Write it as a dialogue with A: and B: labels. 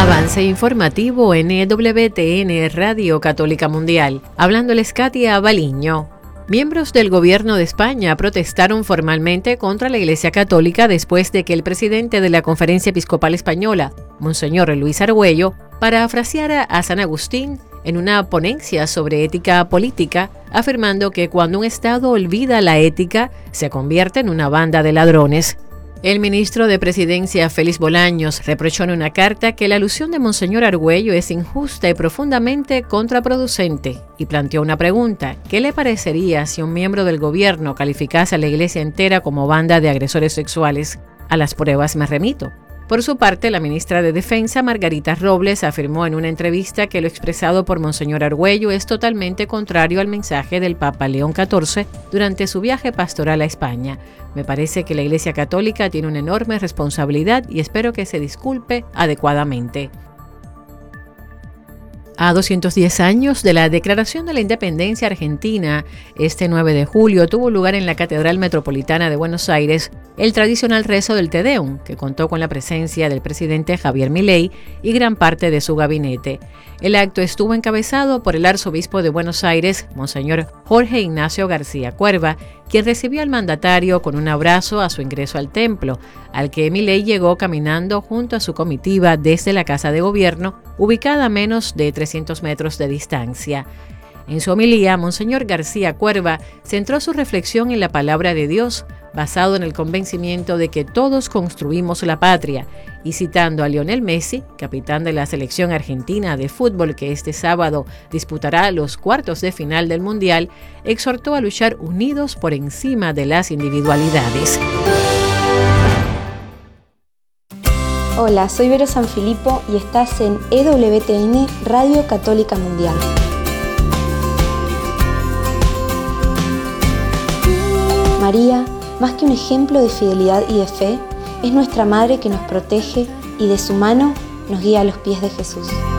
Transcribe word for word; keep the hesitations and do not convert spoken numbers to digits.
A: Avance informativo en E W T N Radio Católica Mundial. Hablándoles Katia Baliño. Miembros del gobierno de España protestaron formalmente contra la Iglesia Católica después de que el presidente de la Conferencia Episcopal Española, Monseñor Luis Argüello, parafraseara a San Agustín en una ponencia sobre ética política, afirmando que cuando un Estado olvida la ética, se convierte en una banda de ladrones. El ministro de Presidencia, Félix Bolaños, reprochó en una carta que la alusión de Monseñor Argüello es injusta y profundamente contraproducente y planteó una pregunta: ¿qué le parecería si un miembro del gobierno calificase a la Iglesia entera como banda de agresores sexuales? A las pruebas me remito. Por su parte, la ministra de Defensa, Margarita Robles, afirmó en una entrevista que lo expresado por Monseñor Argüello es totalmente contrario al mensaje del Papa León catorce durante su viaje pastoral a España. Me parece que la Iglesia Católica tiene una enorme responsabilidad y espero que se disculpe adecuadamente. A doscientos diez años de la Declaración de la Independencia Argentina, este nueve de julio tuvo lugar en la Catedral Metropolitana de Buenos Aires el tradicional rezo del Te Deum, que contó con la presencia del presidente Javier Milei y gran parte de su gabinete. El acto estuvo encabezado por el arzobispo de Buenos Aires, Monseñor Jorge Ignacio García Cuerva, quien recibió al mandatario con un abrazo a su ingreso al templo, al que Milei llegó caminando junto a su comitiva desde la Casa de Gobierno, ubicada a menos de trescientos metros de distancia. En su homilía, Monseñor García Cuerva centró su reflexión en la palabra de Dios, basado en el convencimiento de que todos construimos la patria, y citando a Lionel Messi, capitán de la selección argentina de fútbol que este sábado disputará los cuartos de final del Mundial, exhortó a luchar unidos por encima de las individualidades.
B: Hola, soy Vero Sanfilippo y estás en E W T N Radio Católica Mundial. María, más que un ejemplo de fidelidad y de fe, es nuestra Madre que nos protege y de su mano nos guía a los pies de Jesús.